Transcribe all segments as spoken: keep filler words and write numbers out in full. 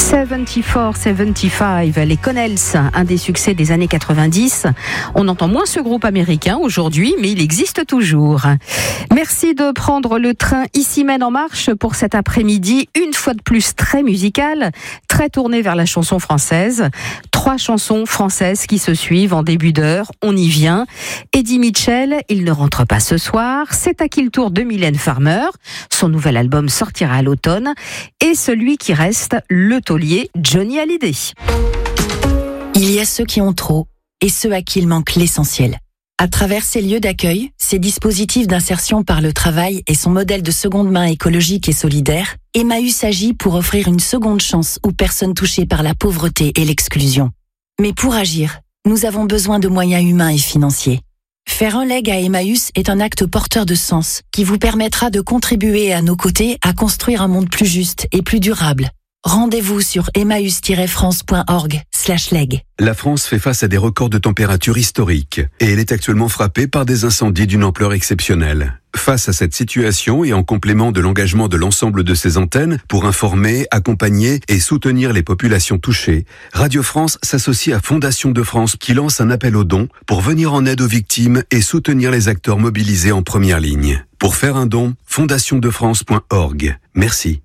soixante-quatre soixante-quinze, les Connells, un des succès des années quatre-vingt-dix. On entend moins ce groupe américain aujourd'hui, mais il existe toujours. Merci de prendre le train Ici Mène en marche pour cet après-midi, une fois de plus très musical, très tourné vers la chanson française. Trois chansons françaises qui se suivent en début d'heure, on y vient. Eddie Mitchell, il ne rentre pas ce soir. C'est à qui le tour de Mylène Farmer. Son nouvel album sortira à l'automne. Et celui qui reste, le taulier Johnny Hallyday. Il y a ceux qui ont trop et ceux à qui il manque l'essentiel. À travers ces lieux d'accueil, ces dispositifs d'insertion par le travail et son modèle de seconde main écologique et solidaire, Emmaüs agit pour offrir une seconde chance aux personnes touchées par la pauvreté et l'exclusion. Mais pour agir, nous avons besoin de moyens humains et financiers. Faire un leg à Emmaüs est un acte porteur de sens qui vous permettra de contribuer à nos côtés à construire un monde plus juste et plus durable. Rendez-vous sur emmaüs tiret france point org slash leg. La France fait face à des records de température historiques et elle est actuellement frappée par des incendies d'une ampleur exceptionnelle. Face à cette situation et en complément de l'engagement de l'ensemble de ses antennes pour informer, accompagner et soutenir les populations touchées, Radio France s'associe à Fondation de France qui lance un appel aux dons pour venir en aide aux victimes et soutenir les acteurs mobilisés en première ligne. Pour faire un don, fondation de france point org. Merci.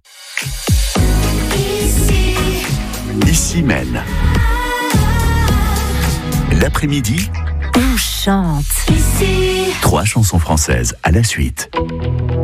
Ici Mène. L'après-midi, on chante. trois chansons françaises à la suite.